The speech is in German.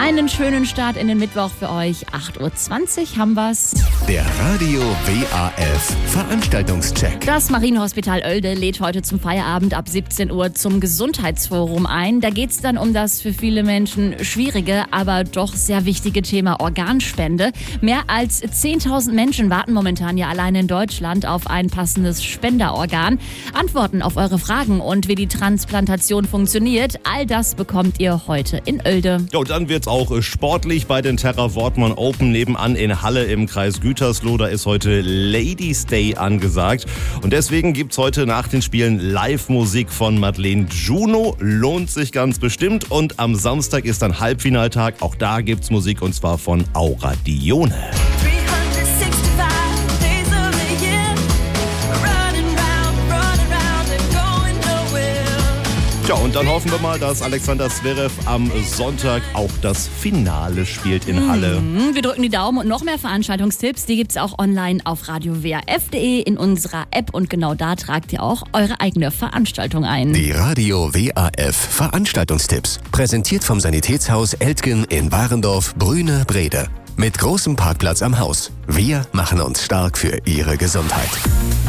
Einen schönen Start in den Mittwoch für euch. 8.20 Uhr haben wir's. Der Radio WAF Veranstaltungscheck. Das Marienhospital Oelde lädt heute zum Feierabend ab 17 Uhr zum Gesundheitsforum ein. Da geht's dann um das für viele Menschen schwierige, aber doch sehr wichtige Thema Organspende. Mehr als 10.000 Menschen warten momentan ja allein in Deutschland auf ein passendes Spenderorgan. Antworten auf eure Fragen und wie die Transplantation funktioniert, all das bekommt ihr heute in Oelde. Ja, und dann wird's auch sportlich bei den Terra Wortmann Open nebenan in Halle im Kreis Gütersloh. Da ist heute Ladies Day angesagt. Und deswegen gibt's heute nach den Spielen Live-Musik von Madeleine Juno. Lohnt sich ganz bestimmt. Und am Samstag ist dann Halbfinaltag. Auch da gibt's Musik und zwar von Aura Dione. Ja, und dann hoffen wir mal, dass Alexander Zverev am Sonntag auch das Finale spielt in Halle. Wir drücken die Daumen und noch mehr Veranstaltungstipps, die gibt's auch online auf radiowaf.de in unserer App und genau da tragt ihr auch eure eigene Veranstaltung ein. Die Radio WAF Veranstaltungstipps. Präsentiert vom Sanitätshaus Eltgen in Warendorf, Brüne, Brede. Mit großem Parkplatz am Haus. Wir machen uns stark für Ihre Gesundheit.